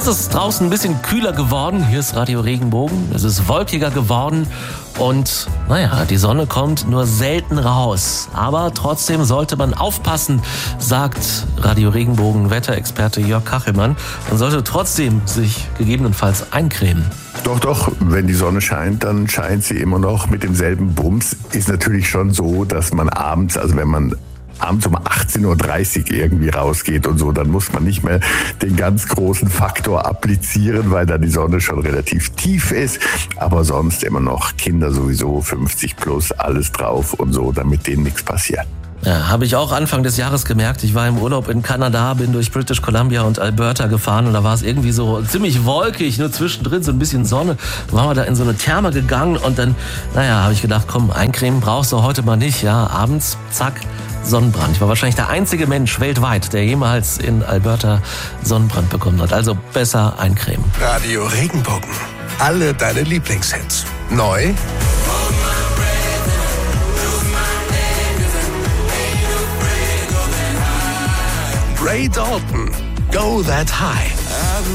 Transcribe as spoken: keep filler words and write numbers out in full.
es ist draußen ein bisschen kühler geworden. Hier ist Radio Regenbogen. Es ist wolkiger geworden. Und naja, die Sonne kommt nur selten raus. Aber trotzdem sollte man aufpassen, sagt Radio Regenbogen Wetterexperte Jörg Kachelmann. Man sollte trotzdem sich gegebenenfalls eincremen. Doch, doch, wenn die Sonne scheint, dann scheint sie immer noch mit demselben Bums. Ist natürlich schon so, dass man abends, also wenn man abends um achtzehn Uhr dreißig irgendwie rausgeht und so, dann muss man nicht mehr den ganz großen Faktor applizieren, weil da die Sonne schon relativ tief ist. Aber sonst immer noch Kinder sowieso fünfzig plus, alles drauf und so, damit denen nichts passiert. Ja, habe ich auch Anfang des Jahres gemerkt. Ich war im Urlaub in Kanada, bin durch British Columbia und Alberta gefahren und da war es irgendwie so ziemlich wolkig, nur zwischendrin so ein bisschen Sonne. Da waren wir da in so eine Therme gegangen und dann, naja, habe ich gedacht, komm, eincremen brauchst du heute mal nicht. Ja, abends, zack, Sonnenbrand. Ich war wahrscheinlich der einzige Mensch weltweit, der jemals in Alberta Sonnenbrand bekommen hat. Also besser eincremen. Radio Regenbogen. Alle deine Lieblingshits. Neu Ray Dalton, Go That High.